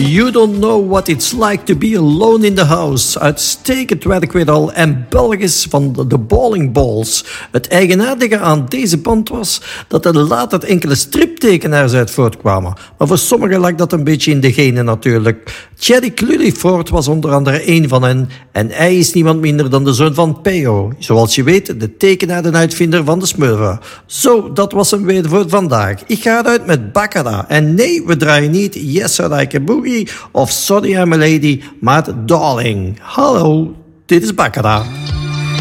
You Don't Know What It's Like To Be Alone in the House. Uitstekend werk weer al en Belgisch van de Bowling Balls. Het eigenaardige aan deze band was dat er later enkele striptekenaars uit voortkwamen. Maar voor sommigen lag dat een beetje in de genen natuurlijk. Thierry Clulifort was onder andere een van hen en hij is niemand minder dan de zoon van P.O. Zoals je weet, de tekenaar en uitvinder van de Smurfen. Zo, dat was hem weer voor vandaag. Ik ga eruit met Baccara. En nee, we draaien niet Yes I Like a Boogie of Sorry I'm a Lady, maar Darling. Hallo, dit is Baccara.